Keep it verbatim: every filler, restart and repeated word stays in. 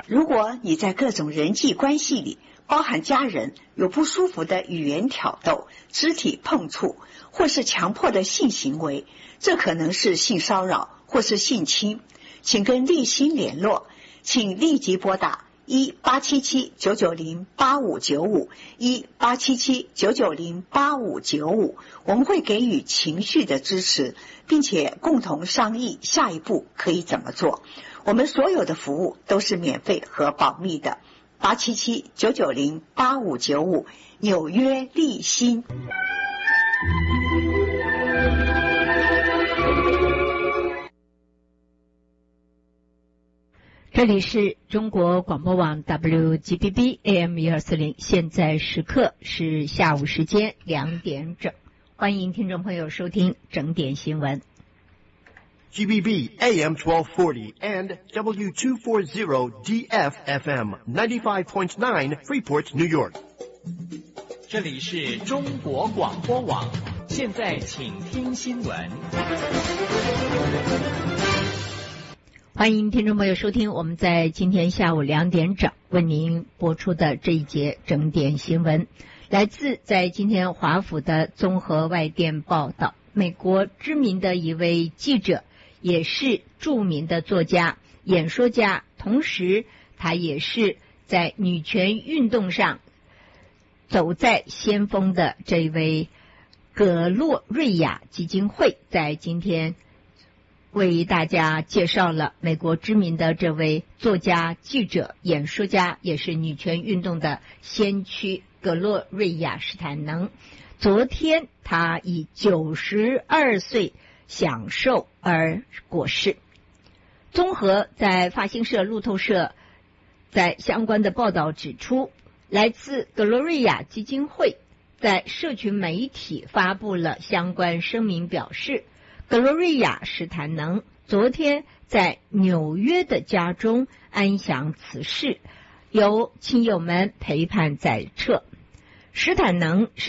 如果你在各种人际关系里，包含家人，有不舒服的语言挑逗、肢体碰触，或是强迫的性行为，这可能是性骚扰或是性侵，请跟立新联络，请立即拨打一八七七九九零八五九五一八七七九九零八五九五，我们会给予情绪的支持，并且共同商议下一步可以怎么做。我们所有的服务都是免费和保密的。八七七九九零八五九五，纽约立新。 这里是中国广播网 W G B B A M 一二四零，现在时刻是下午时间两点整，欢迎听众朋友收听整点新闻。 G B B A M twelve forty and W two forty D F F M ninety-five point nine Freeport, New York。 这里是中国广播网，现在请听新闻。 欢迎听众朋友收听我们在今天下午两点整为您播出的这一节整点新闻，来自在今天华府的综合外电报道，美国知名的一位记者，也是著名的作家、演说家，同时他也是在女权运动上走在先锋的这位葛洛瑞亚基金会，在今天为大家介绍了美国知名的这位作家、记者、演说家，也是女权运动的先驱葛洛瑞亚·史坦能。昨天他以九十二岁享受而过世。综合在法新社、路透社在相关的报道指出，来自葛洛瑞亚基金会在社群媒体发布了相关声明，表示葛洛瑞亚·史坦能昨天在纽约的家中安详辞世，由亲友们陪伴在侧。史坦能是